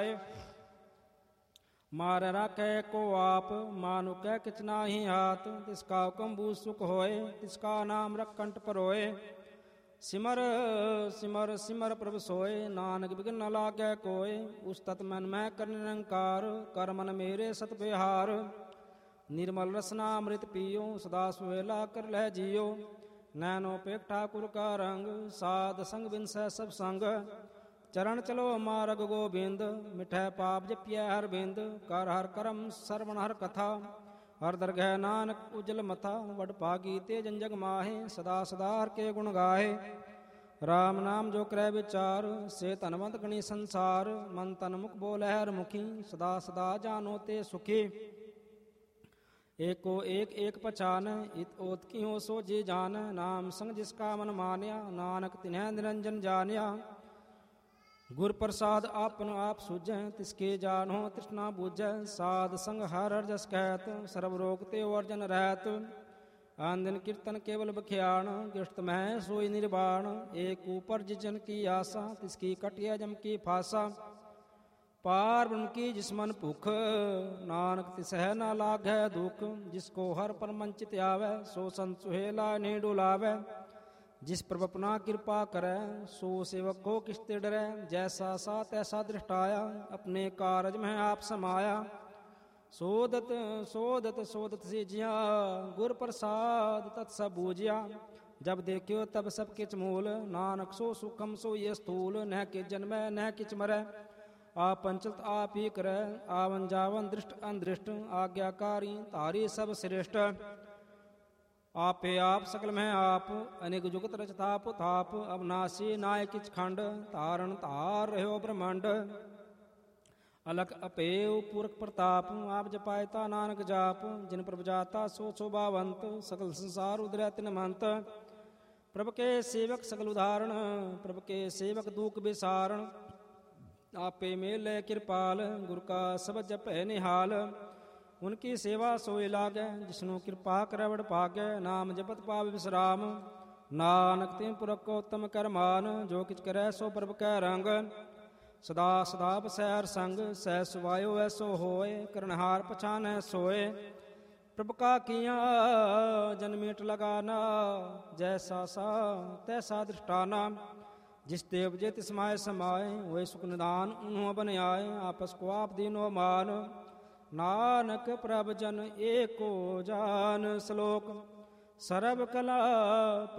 ਆਏ। ਮਾਰ ਰਾਖੈ ਕੋ ਆਪ, ਮਾਨੁ ਕੈ ਕਿਛ ਨਾਹੀ ਹਾਤ। ਤਿਸ ਕਾ ਹੁਕਮ ਬੂਝ ਸੁਖ ਹੋਏ, ਤਿਸ ਕਾ ਨਾਮ ਰਖੰਟ ਪਰੋਏ। ਸਿਮਰ ਸਿਮਰ ਸਿਮਰ ਪ੍ਰਭ ਸੋਏ, ਨਾਨਕ ਬਿਘਨ ਨ ਲਾਗੈ ਕੋਇ। ਉਸਤਤ ਮਨ ਮੈਂ ਕਰ ਨਿਰੰਕਾਰ, ਕਰ ਮਨ ਮੇਰੇ ਸਤ ਬਿਹਾਰ। ਨਿਰਮਲ ਰਸਨਾ ਅੰਮ੍ਰਿਤ ਪੀਓ, ਸਦਾ ਸੁਹੇਲਾ ਕਰ ਲੈ ਜੀਓ। ਨੈਨੋ ਪੇਖ ਠਾਕੁਰ ਕਾ ਰੰਗ, ਸਾਧ ਸੰਗ ਬਿਨਸੈ ਸਭ ਸੰਗ। ਚਰਨ ਚਲੋ ਮਾਰਗ ਗੋਬਿੰਦ, ਮਿਠੈ ਪਾਪ ਜਪਿਐ ਹਰ ਬਿੰਦ। ਕਰ ਹਰ ਕਰਮ ਸਰਵਣ ਹਰ ਕਥਾ, ਹਰ ਦਰਗਹਿ ਨਾਨਕ ਉਜਲ ਮਥਾ। ਵਡ ਭਾਗੀ ਤੇ ਜਨ ਜਗ ਮਾਹੇ, ਸਦਾ ਸਦਾ ਹਰ ਕੇ ਗੁਣ ਗਾਹੇ। ਰਾਮ ਨਾਮ ਜੋ ਕਰੈ ਵਿਚਾਰ, ਸੇ ਧਨਵੰਤ ਗਣੀ ਸੰਸਾਰ। ਮਨ ਤਨ ਮੁਖ ਬੋਲੇ ਹਰ ਮੁਖੀ, ਸਦਾ ਸਦਾ ਜਾਨੋ ਤੇ ਸੁਖੀ। ਏਕੋ ਏਕ ਏਕ ਪਛਾਨ, ਇਤ ਓਤ ਕਿਉ ਸੋ ਜੀ ਜਾਨ। ਨਾਮ ਸੰਗ ਜਿਸ ਕਾ ਮਨ ਮਾਨਿਆ, ਨਾਨਕ ਤਿਨਹਿ ਨਿਰੰਜਨ ਜਾਣਿਆ। ਗੁਰ ਪ੍ਰਸਾਦ ਆਪਨ ਆਪ ਸੁਝੈ, ਤਿਸਕੇ ਜਾਨੋ ਤ੍ਰਿਸ਼ਨਾ ਬੁਝੈ। ਸਾਧ ਸੰਗ ਹਰ ਹਰ ਜਸ ਕਹਿਤ, ਸਰਬ ਰੋਗ ਤੇ ਵਰਜਨ ਰਹਿਤ। ਆਨ ਦਿਨ ਕੀਰਤਨ ਕੇਵਲ ਬਖਿਆਣ, ਗਿਰਸਤ ਮਹਿ ਸੋਈ ਨਿਰਵਾਣ। ਏਕ ਊਪਰ ਜਿਸ ਜਨ ਕੀ ਆਸਾ, ਤਿਸਕੀ ਕਟਿਆ ਜਮ ਕੀ ਫਾਸਾ। ਪਾਰ ਬ੍ਰਹਮ ਕੀ ਜਿਸ ਮਨ ਭੁਖ, ਨਾਨਕ ਤਿਸਹਿ ਨਾ ਲਾਗੈ ਦੁਖ। ਜਿਸ ਕੋ ਹਰ ਪਰਮ ਚਿਤ ਆਵੈ, ਸੋ ਸੰਤ ਸੁਹੇਲਾ ਨਹੀਂ ਡੁਲਾਵੈ। ਜਿਸ ਪ੍ਰਭ ਆਪਣਾ ਕਿਰਪਾ ਕਰੈ, ਸੋ ਸੇਵਕ ਕੋ ਕਿਸ ਤੇ ਡਰੈ। ਜੈਸਾ ਸਾ ਤੈਸਾ ਦ੍ਰਿਸ਼ਟਾਇਆ, ਆਪਣੇ ਕਾਰਜ ਮਹਿ ਆਪ ਸਮਾਇਆ। ਸੋਦਤ ਸੋਦਤ ਸੋਦਤ ਸੀਜਿਆ, ਗੁਰ ਪ੍ਰਸਾਦ ਤਤ ਸਭ ਬੂਝਿਆ। ਜਬ ਦੇਖਿਓ ਤਬ ਸਭ ਕਿਛ ਮੂਲ, ਨਾਨਕ ਸੋ ਸੁਖਮ ਸੋ ਇਹ ਸਥੂਲ। ਨਹਿ ਕਿ ਜਨਮੈ ਨਹਿ ਕਿਛ ਮਰੈ, ਆਪ ਪੰਚਲਤ ਆਪ ਹੀ ਕਰੈ। ਆਵਨ ਜਾਵਨ ਦ੍ਰਿਸ਼ਟ ਅੰਦ੍ਰਿਸ਼ਟ, ਆਗਿਆਕਾਰੀ ਧਾਰੀ ਸਭ ਸ੍ਰੇਸ਼ਟ। ਆਪੇ ਆਪ ਸਕਲ ਮਹਿ ਆਪ, ਅਨੇਕ ਜੁਗਤ ਰਚਤਾਪ ਥਾਪ। ਅਬਨਾਸੀ ਨਾਇ ਕਿਛ ਖੰਡ, ਧਾਰਨ ਧਾਰ ਰਹਿਓ ਬ੍ਰਹਮੰਡ। ਅਲਖ ਅਪੇਉ ਪੁਰਖ ਪ੍ਰਤਾਪ, ਆਪ ਜਪਾਇ ਤਾ ਨਾਨਕ ਜਾਪ। ਜਿਨ ਪ੍ਰਭ ਜਾਤਾ ਸੋ ਸ਼ੋਭਾਵੰਤ, ਸਕਲ ਸੰਸਾਰ ਉਦਰੈ ਤਿਨ ਮੰਤ। ਪ੍ਰਭ ਕੇ ਸੇਵਕ ਸਗਲ ਉਦਾਹਰਣ, ਪ੍ਰਭ ਕੇ ਸੇਵਕ ਦੂਖ ਬਿਸਾਰਣ। ਆਪੇ ਮੇਲੇ ਕਿਰਪਾਲ, ਗੁਰ ਕਾ ਸਬਦ ਜਪੈ ਨਿਹਾਲ। ਉਨਕੀ ਸੇਵਾ ਸੋਇ ਲਾਗੈ, ਜਿਸਨੂੰ ਕਿਰਪਾ ਕਰੈ ਵਡ ਭਾਗੈ। ਨਾਮ ਜਪਤ ਪਾਵ ਵਿਸਰਾਮ, ਨਾਨਕ ਤਿਨ ਪੁਰਖ ਕੋ ਉਤਮ ਕਰ ਮਾਨ। ਜੋ ਕਿਛ ਕਰੈ ਸੋ ਪ੍ਰਭ ਕੈ ਰੰਗ, ਸਦਾ ਸਦਾ ਬਸੈ ਹਰ ਸੰਗ। ਸਹਿ ਸੁਭਾਇਓ ਐਸੋ ਹੋਏ, ਕਰਨਹਾਰ ਪਛਾਨੈ ਸੋਏ। ਪ੍ਰਭ ਕਾ ਕੀਆ ਜਨ ਮੀਟ ਲਗਾਨਾ, ਜੈਸਾ ਸਾ ਤੈਸਾ ਦ੍ਰਿਸ਼ਟਾਨਾ। ਜਿਸ ਤੇ ਉਪਜੇ ਤਿਸ ਮਾਹਿ ਸਮਾਏ, ਹੋਏ ਸੁਖ ਨਿਦਾਨ ਉਨਹੁ ਬਨ ਆਏ। ਆਪਸ ਕੋ ਆਪ ਦੀਨੋ ਮਾਨ, ਨਾਨਕ ਪ੍ਰਭ ਜਨ ਏਕੋ ਜਾਨ। ਸ਼ਲੋਕ ਸਰਬ ਕਲਾ